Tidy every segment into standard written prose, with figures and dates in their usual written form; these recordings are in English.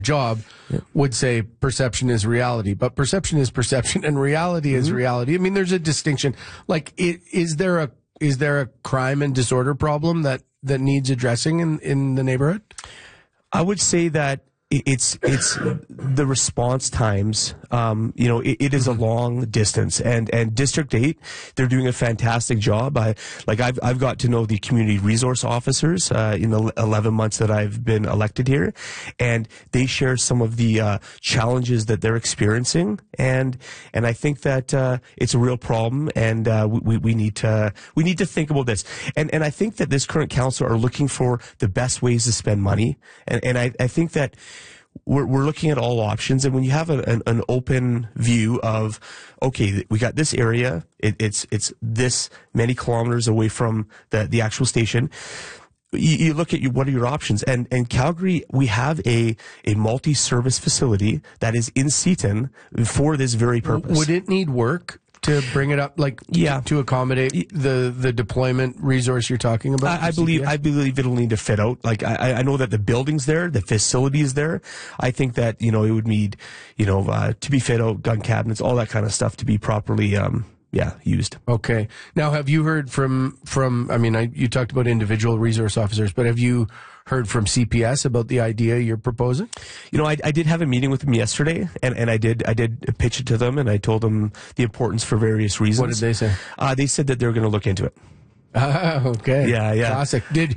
job would say perception is reality, but perception is perception and reality is reality. I mean, there's a distinction. Like, is there a crime and disorder problem that needs addressing in the neighborhood? I would say that it's the response times. It is a long distance, and District 8, they're doing a fantastic job. I've got to know the community resource officers in the 11 months that I've been elected here, and they share some of the challenges that they're experiencing, and I think that it's a real problem, and we need to think about this, and I think that this current council are looking for the best ways to spend money, and I think that we're looking at all options, and when you have an open view of, okay, we got this area, it's this many kilometers away from the actual station, you look at what are your options, and Calgary, we have a multi-service facility that is in Seaton for this very purpose. Would it need work to bring it up, to accommodate the deployment resource you're talking about? I believe it'll need to fit out. Like, I know that the building's there, the facility is there. I think that, it would need, to be fit out, gun cabinets, all that kind of stuff to be properly, used. Okay. Now, have you heard from you talked about individual resource officers, but have you heard from CPS about the idea you're proposing? I did have a meeting with them yesterday, and I did pitch it to them, and I told them the importance for various reasons. What did they say? They said that they're going to look into it. Okay. Yeah. Classic. There's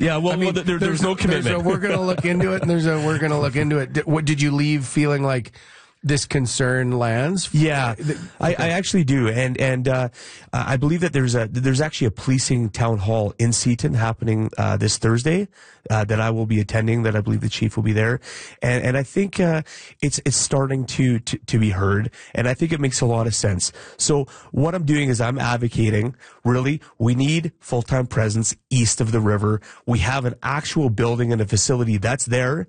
no commitment. There's a we're going to look into it, and there's a we're going to look into it. What did you leave feeling like this concern lands? Yeah, I actually do, and I believe that there's actually a policing town hall in Seaton happening this Thursday that I will be attending. That I believe the chief will be there, and I think it's starting to be heard, and I think it makes a lot of sense. So what I'm doing is I'm advocating. Really, we need full-time presence east of the river. We have an actual building and a facility that's there.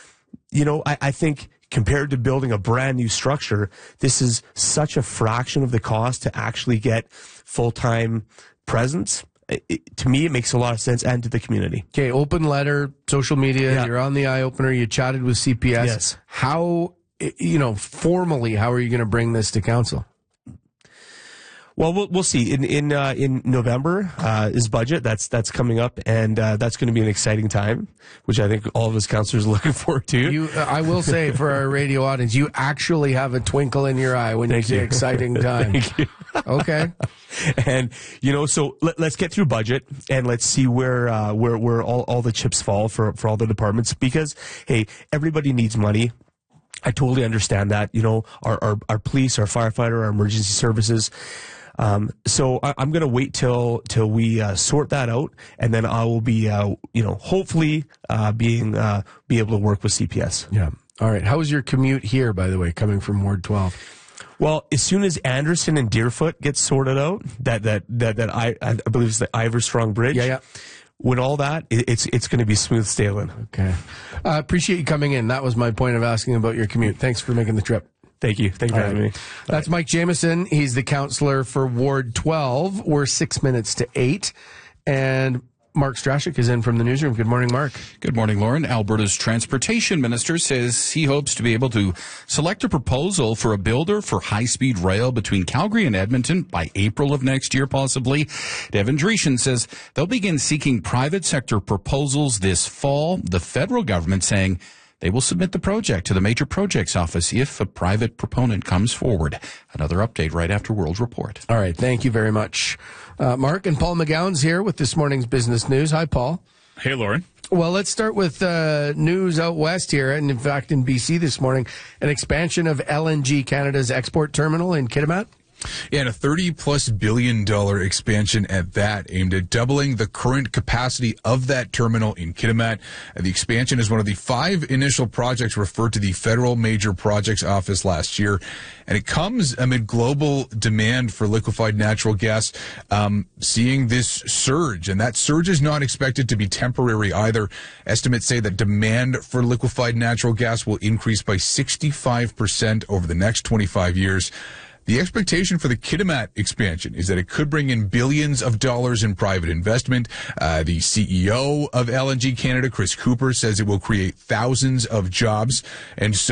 I think, compared to building a brand new structure, this is such a fraction of the cost to actually get full-time presence. To me, it makes a lot of sense, and to the community. Okay, open letter, social media, You're on the Eye Opener, you chatted with CPS. Yes. How, formally, how are you going to bring this to council? Well, we'll see. In November is budget. That's coming up, and that's going to be an exciting time, which I think all of us councillors are looking forward to. I will say, for our radio audience, you actually have a twinkle in your eye when you say exciting time. Thank you. Okay. And so let's get through budget, and let's see where all the chips fall for all the departments, because hey, everybody needs money. I totally understand that. Our police, our firefighter, our emergency services. So I'm going to wait till we sort that out, and then I will be, hopefully be able to work with CPS. Yeah. All right. How was your commute here, by the way, coming from Ward 12? Well, as soon as Anderson and Deerfoot gets sorted out, that I believe it's the Iverstrong Bridge. Yeah. When all that, it's going to be smooth sailing. Okay. Appreciate you coming in. That was my point of asking about your commute. Thanks for making the trip. Thank you. Thank you for having me. That's Mike Jamieson. He's the councillor for Ward 12. We're 6 minutes to 8. And Mark Strashik is in from the newsroom. Good morning, Mark. Good morning, Lauren. Alberta's transportation minister says he hopes to be able to select a proposal for a builder for high-speed rail between Calgary and Edmonton by April of next year, possibly. Devin Dreeshen says they'll begin seeking private sector proposals this fall. The federal government saying they will submit the project to the Major Projects Office if a private proponent comes forward. Another update right after World Report. All right. Thank you very much, Mark. And Paul McGowan's here with this morning's business news. Hi, Paul. Hey, Lauren. Well, let's start with news out west here, and in fact in BC this morning, an expansion of LNG Canada's export terminal in Kitimat. Yeah, and a $30+ billion expansion at that, aimed at doubling the current capacity of that terminal in Kitimat. The expansion is one of the 5 initial projects referred to the Federal Major Projects Office last year, and it comes amid global demand for liquefied natural gas seeing this surge, and that surge is not expected to be temporary either. Estimates say that demand for liquefied natural gas will increase by 65% over the next 25 years. The expectation for the Kitimat expansion is that it could bring in billions of dollars in private investment. The CEO of LNG Canada, Chris Cooper, says it will create thousands of jobs. And so